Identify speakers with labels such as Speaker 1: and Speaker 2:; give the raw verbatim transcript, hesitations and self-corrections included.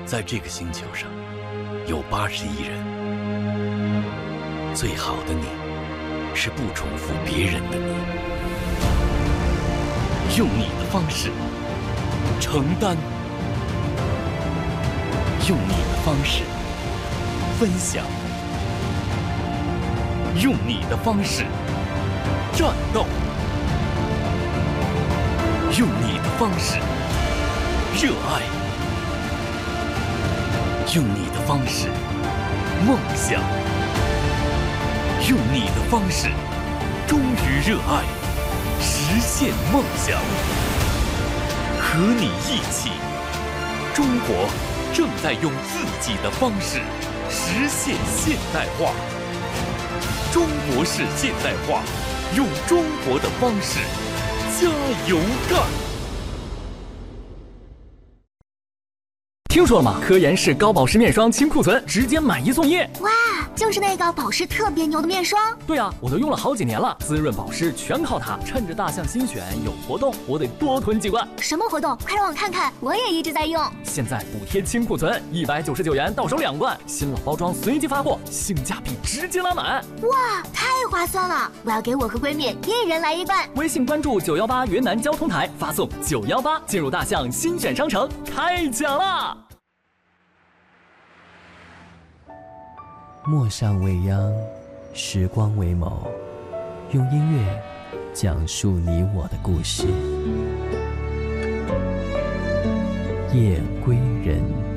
Speaker 1: 在这个星球上，有八十亿人。最好的你，是不重复别人的你，用你的方式承担，用你的方式分享，用你的方式战斗，用你的方式热爱，用你的方式梦想，用你的方式忠于热爱，实现梦想。和你一起，中国正在用自己的方式实现现代化。中国式现代化，用中国的方式加油干！
Speaker 2: 听说了吗？科颜氏高保湿面霜清库存，直接买一送一！
Speaker 3: 哇，就是那个保湿特别牛的面霜。
Speaker 2: 对啊，我都用了好几年了，滋润保湿全靠它。趁着大象新选有活动，我得多囤几罐。
Speaker 3: 什么活动？快让我看看，我也一直在用。
Speaker 2: 现在补贴清库存，一百九十九元到手两罐，新老包装随机发货，性价比直接拉满。
Speaker 3: 哇，太划算了！我要给我和闺蜜一人来一罐。
Speaker 2: 微信关注九幺八云南交通台，发送九幺八进入大象新选商城，太奖了！
Speaker 4: 陌上未央，时光为眸，用音乐讲述你我的故事。夜归人。